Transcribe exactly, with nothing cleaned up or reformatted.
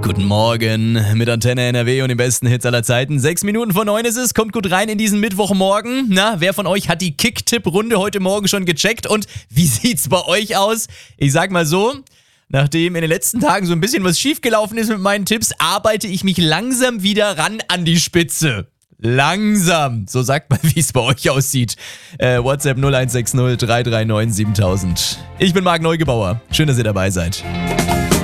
Guten Morgen mit Antenne N R W und den besten Hits aller Zeiten. Sechs Minuten vor neun ist es, kommt gut rein in diesen Mittwochmorgen. Na, wer von euch hat die Kick-Tipp-Runde heute Morgen schon gecheckt und wie sieht's bei euch aus? Ich sag mal so, nachdem in den letzten Tagen so ein bisschen was schiefgelaufen ist mit meinen Tipps, arbeite ich mich langsam wieder ran an die Spitze. Langsam. So sagt mal, wie es bei euch aussieht. Äh, WhatsApp null eins sechs null drei drei neun siebentausend. Ich bin Marc Neugebauer. Schön, dass ihr dabei seid.